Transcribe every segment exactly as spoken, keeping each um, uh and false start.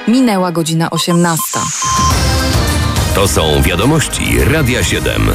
Minęła godzina osiemnasta. To są wiadomości Radia siedem.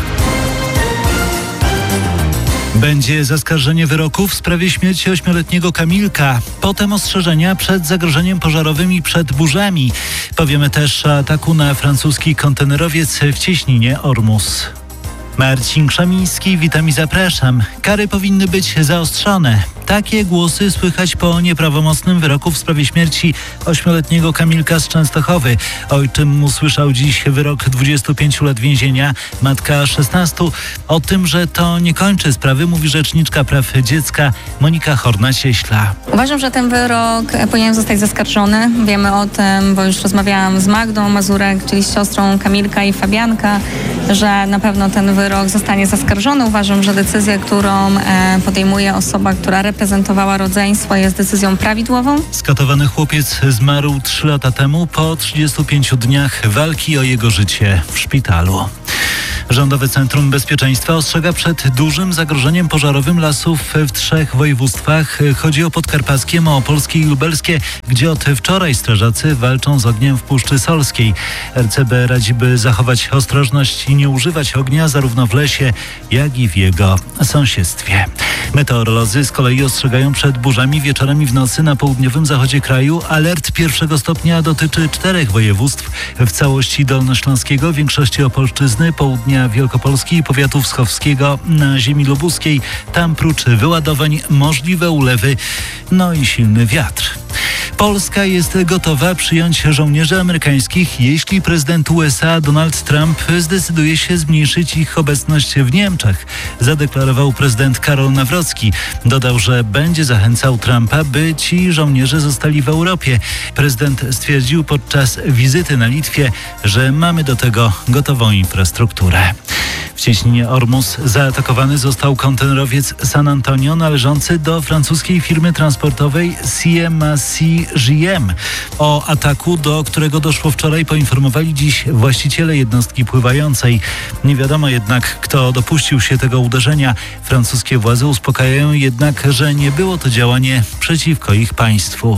Będzie zaskarżenie wyroku w sprawie śmierci ośmioletniego Kamilka. Potem ostrzeżenia przed zagrożeniem pożarowym i przed burzami. Powiemy też o ataku na francuski kontenerowiec w cieśninie Ormus. Marcin Krzemiński, witam i zapraszam. Kary powinny być zaostrzone. Takie głosy słychać po nieprawomocnym wyroku w sprawie śmierci ośmioletniego Kamilka z Częstochowy. Ojczym usłyszał dziś wyrok dwudziestu pięciu lat więzienia, matka szesnastu. O tym, że to nie kończy sprawy, mówi rzeczniczka praw dziecka Monika Horna-Cieśla. Uważam, że ten wyrok powinien zostać zaskarżony. Wiemy o tym, bo już rozmawiałam z Magdą Mazurek, czyli z siostrą Kamilka i Fabianka, że na pewno ten wyrok zostanie zaskarżony. Uważam, że decyzja, którą podejmuje osoba, która reprezentowała rodzeństwo, jest decyzją prawidłową. Skatowany chłopiec zmarł trzy lata temu po trzydziestu pięciu dniach walki o jego życie w szpitalu. Rządowe Centrum Bezpieczeństwa ostrzega przed dużym zagrożeniem pożarowym lasów w trzech województwach. Chodzi o Podkarpackie, Małopolskie i Lubelskie, gdzie od wczoraj strażacy walczą z ogniem w Puszczy Solskiej. R C B radzi, by zachować ostrożność i nie używać ognia zarówno w lesie, jak i w jego sąsiedztwie. Meteorolodzy z kolei ostrzegają przed burzami wieczorem i w nocy na południowym zachodzie kraju. Alert pierwszego stopnia dotyczy czterech województw. W całości Dolnośląskiego, większości Opolszczyzny, południa Wielkopolski i powiatu wschowskiego, na ziemi lubuskiej. Tam prócz wyładowań możliwe ulewy, no i silny wiatr. Polska jest gotowa przyjąć żołnierzy amerykańskich, jeśli prezydent U S A Donald Trump zdecyduje się zmniejszyć ich obecność w Niemczech, zadeklarował prezydent Karol Nawrocki. Dodał, że będzie zachęcał Trumpa, by ci żołnierze zostali w Europie. Prezydent stwierdził podczas wizyty na Litwie, że mamy do tego gotową infrastrukturę. W cieśninie Ormus zaatakowany został kontenerowiec San Antonio należący do francuskiej firmy transportowej C M A C G M. O ataku, do którego doszło wczoraj, poinformowali dziś właściciele jednostki pływającej. Nie wiadomo jednak, kto dopuścił się tego uderzenia. Francuskie władze uspokajają jednak, że nie było to działanie przeciwko ich państwu.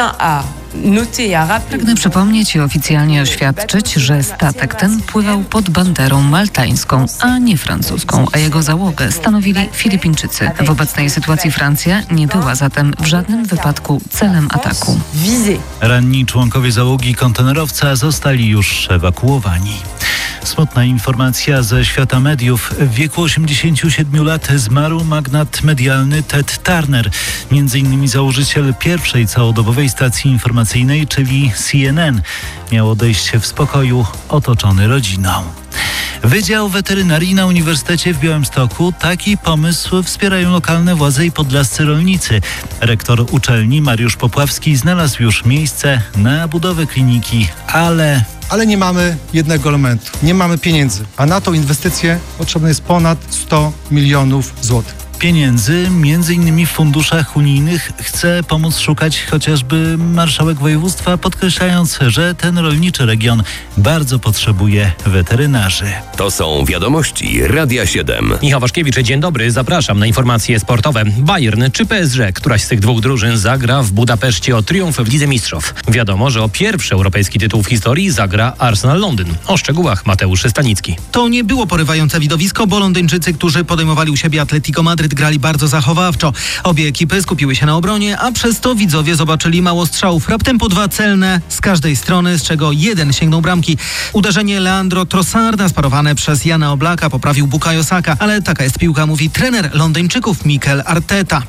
Pragnę przypomnieć i oficjalnie oświadczyć, że statek ten pływał pod banderą maltańską, a nie francuską, a jego załogę stanowili Filipińczycy. W obecnej sytuacji Francja nie była zatem w żadnym wypadku celem ataku. Ranni członkowie załogi kontenerowca zostali już ewakuowani. Smutna informacja ze świata mediów. W wieku osiemdziesięciu siedmiu lat zmarł magnat medialny Ted Turner, między innymi założyciel pierwszej całodobowej stacji informacyjnej, czyli C N N. Miał odejść w spokoju, otoczony rodziną. Wydział Weterynarii na Uniwersytecie w Białymstoku. Taki pomysł wspierają lokalne władze i podlascy rolnicy. Rektor uczelni Mariusz Popławski znalazł już miejsce na budowę kliniki, ale... Ale nie mamy jednego elementu. Nie mamy pieniędzy, a na tą inwestycję potrzebne jest ponad sto milionów złotych. Pieniędzy, między innymi w funduszach unijnych, chce pomóc szukać chociażby marszałek województwa, podkreślając, że ten rolniczy region bardzo potrzebuje weterynarzy. To są wiadomości Radia siedem. Michał Waszkiewicz, dzień dobry, zapraszam na informacje sportowe. Bayern czy P S G, któraś z tych dwóch drużyn zagra w Budapeszcie o triumf w Lidze Mistrzów. Wiadomo, że o pierwszy europejski tytuł w historii zagra Arsenal Londyn. O szczegółach Mateusz Stanicki. To nie było porywające widowisko, bo Londyńczycy, którzy podejmowali u siebie Atletico Madryt, grali bardzo zachowawczo. Obie ekipy skupiły się na obronie, a przez to widzowie zobaczyli mało strzałów. Raptem po dwa celne z każdej strony, z czego jeden sięgnął bramki. Uderzenie Leandro Trossarda sparowane przez Jana Oblaka poprawił Bukayo Saka, ale taka jest piłka, mówi trener Londyńczyków Mikel Arteta.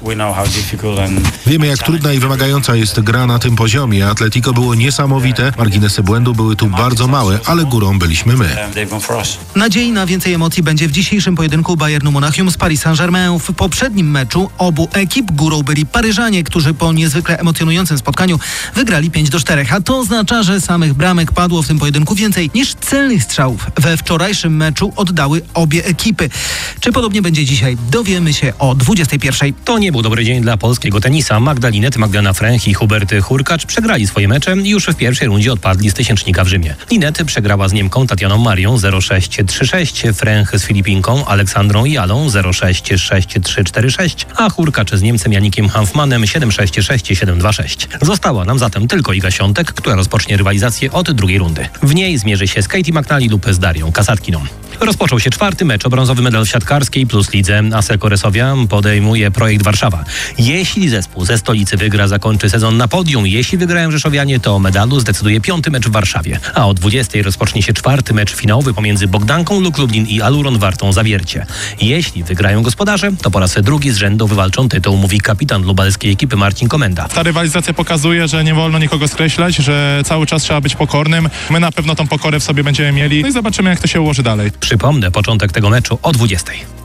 Wiemy, jak trudna i wymagająca jest gra na tym poziomie. Atletico było niesamowite, marginesy błędu były tu bardzo małe, ale górą byliśmy my. Nadziei na więcej emocji będzie w dzisiejszym pojedynku Bayernu Monachium z Paris Saint-Germain. W poprzednim meczu obu ekip górą byli Paryżanie, którzy po niezwykle emocjonującym spotkaniu wygrali pięć do czterech, a to oznacza, że samych bramek padło w tym pojedynku więcej niż celnych strzałów. We wczorajszym meczu oddały obie ekipy. Czy podobnie będzie dzisiaj? Dowiemy się o dwudziestej pierwszej. To nie był dobry dzień dla polskiego tenisa. Magdalinet, Magdalena Fręch i Hubert Hurkacz przegrali swoje mecze i już w pierwszej rundzie odpadli z tysięcznika w Rzymie. Linet przegrała z Niemką Tatianą Marią zero sześć trzy sześć, Fręch z Filipinką Aleksandrą Jalą zero sześć sześć sześć trzy cztery sześć, a Hurkacz z Niemcem Janikiem Hanfmanem siedem sześć sześć siedem dwa sześć. Została nam zatem tylko Iga Świątek, która rozpocznie rywalizację od drugiej rundy. W niej zmierzy się z Katie McNally lub z Darią Kasatkiną. Rozpoczął się czwarty mecz o brązowy medal w siatkarskiej plus lidze. Asseco Resovia podejmuje projekt Warszawa. Jeśli zespół ze stolicy wygra, zakończy sezon na podium. Jeśli wygrają rzeszowianie, to o medalu zdecyduje piąty mecz w Warszawie. A o dwudziestej rozpocznie się czwarty mecz finałowy pomiędzy Bogdanką Luk Lublin i Aluron Wartą Zawiercie. Jeśli wygrają gospodarze, to po raz drugi z rzędu wywalczą tytuł, mówi kapitan lubelskiej ekipy Marcin Komenda. Ta rywalizacja pokazuje, że nie wolno nikogo skreślać, że cały czas trzeba być pokornym. My na pewno tą pokorę w sobie będziemy mieli. No i zobaczymy, jak to się ułoży dalej. Przypomnę, początek tego meczu o dwudziestej.